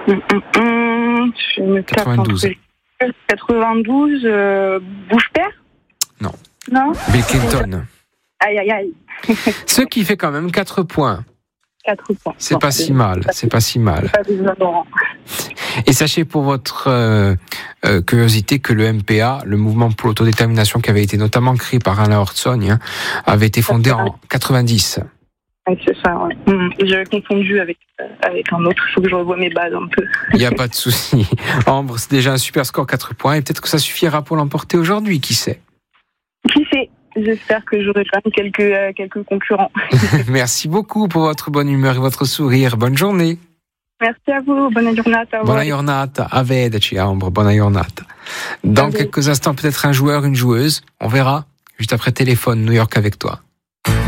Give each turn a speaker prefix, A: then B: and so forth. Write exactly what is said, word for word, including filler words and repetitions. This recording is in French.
A: Hum, hum, hum, je me tape
B: quatre-vingt-douze.
A: entre quatre-vingt-douze, euh, Bouche-Père.
B: Non.
A: Non.
B: Bill Clinton.
A: Aïe, aïe, aïe.
B: Ce qui fait quand même quatre points.
A: quatre points.
B: C'est
A: Bon,
B: pas si mal, c'est pas si mal.
A: Pas déshonorant.
B: Et sachez pour votre euh, euh, curiosité que le M P A, le mouvement pour l'autodétermination qui avait été notamment créé par Alain Ortsogne, hein, avait été fondé en quatre-vingt-dix.
A: Ouais, c'est ça, ouais. Hum, J'avais confondu avec, euh, avec un autre, il faut que je revoie mes bases un peu.
B: Il n'y a pas de souci. Ambre, c'est déjà un super score, quatre points, et peut-être que ça suffira pour l'emporter aujourd'hui, qui sait.
A: Qui sait? J'espère que j'aurai quand même quelques, euh, quelques concurrents.
B: Merci beaucoup pour votre bonne humeur et votre sourire. Bonne journée.
A: Merci à vous, bonne giornata.
B: Buona giornata, avvedeci Ambre, buona giornata. Dans
A: Allez.
B: quelques instants, peut-être un joueur, une joueuse, on verra, juste après téléphone New York avec toi.